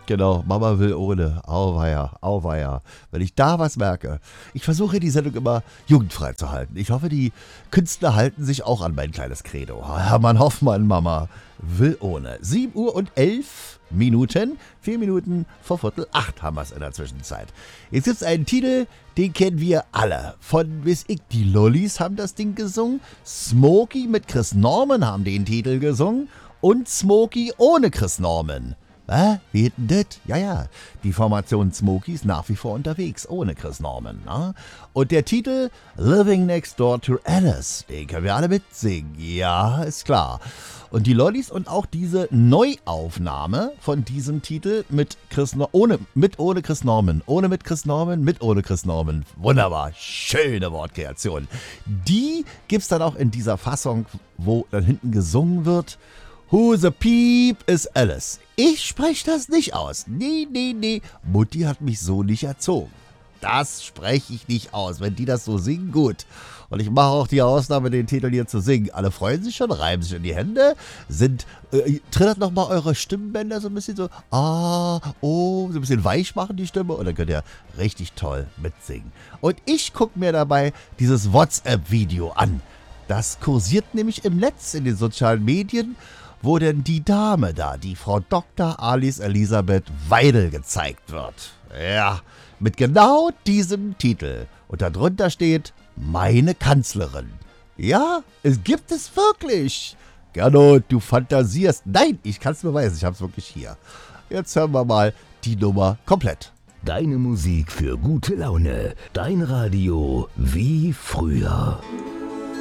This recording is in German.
Genau, Mama will ohne. Auweia, auweia. Wenn ich da was merke. Ich versuche die Sendung immer jugendfrei zu halten. Ich hoffe, die Künstler halten sich auch an mein kleines Credo. Hermann Hoffmann, Mama will ohne. 7:11 Minuten, 4 Minuten vor Viertel 8 haben wir es in der Zwischenzeit. Jetzt gibt es einen Titel, den kennen wir alle. Von bis ich, die Lollis haben das Ding gesungen. Smokey mit Chris Norman haben den Titel gesungen. Und Smokey ohne Chris Norman. Wie geht denn das? Ja, die Formation Smokey ist nach wie vor unterwegs, ohne Chris Norman. Ne? Und der Titel Living Next Door to Alice, den können wir alle mitsingen. Ja, ist klar. Und die Lollis und auch diese Neuaufnahme von diesem Titel mit ohne Chris Norman. Ohne mit Chris Norman, mit ohne Chris Norman. Wunderbar, schöne Wortkreation. Die gibt's dann auch in dieser Fassung, wo dann hinten gesungen wird. Who the Peep is Alice. Ich spreche das nicht aus. Nee. Mutti hat mich so nicht erzogen. Das spreche ich nicht aus. Wenn die das so singen, gut. Und ich mache auch die Ausnahme, den Titel hier zu singen. Alle freuen sich schon, reiben sich in die Hände, trittert nochmal eure Stimmbänder so ein bisschen so, so ein bisschen weich machen die Stimme und dann könnt ihr richtig toll mitsingen. Und ich gucke mir dabei dieses WhatsApp-Video an. Das kursiert nämlich im Netz, in den sozialen Medien, wo denn die Dame da, die Frau Dr. Alice Elisabeth Weidel gezeigt wird. Ja, mit genau diesem Titel. Und darunter steht, meine Kanzlerin. Ja, es gibt es wirklich. Gernot, du fantasierst. Nein, ich kann es beweisen, ich habe es wirklich hier. Jetzt hören wir mal die Nummer komplett. Deine Musik für gute Laune. Dein Radio wie früher.